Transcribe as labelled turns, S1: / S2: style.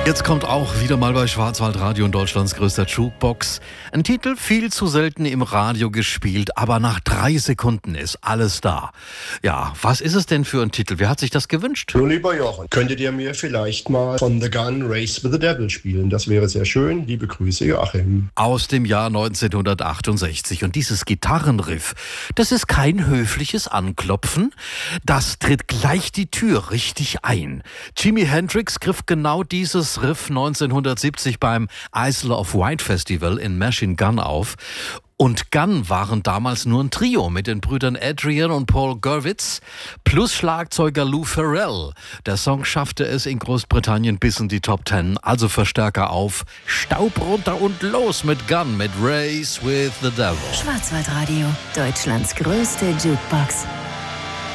S1: Jetzt kommt auch wieder mal bei Schwarzwaldradio und Deutschlands größter Jukebox ein Titel, viel zu selten im Radio gespielt, aber nach 3 Sekunden ist alles da. Ja, was ist es denn für ein Titel? Wer hat sich das gewünscht?
S2: Nun, lieber Jochen, könntet ihr mir vielleicht mal von The Gun Race with the Devil spielen? Das wäre sehr schön. Liebe Grüße, Joachim.
S1: Aus dem Jahr 1968. Und dieses Gitarrenriff, das ist kein höfliches Anklopfen, das tritt gleich die Tür richtig ein. Jimi Hendrix griff genau dieses Riff 1970 beim Isle of Wight Festival in Machine Gun auf. Und Gun waren damals nur ein Trio mit den Brüdern Adrian und Paul Gurwitz plus Schlagzeuger Lou Ferrell. Der Song schaffte es in Großbritannien bis in die Top 10, also Verstärker auf, Staub runter und los mit Gun, mit Race with the Devil.
S3: Schwarzwaldradio, Deutschlands größte Jukebox.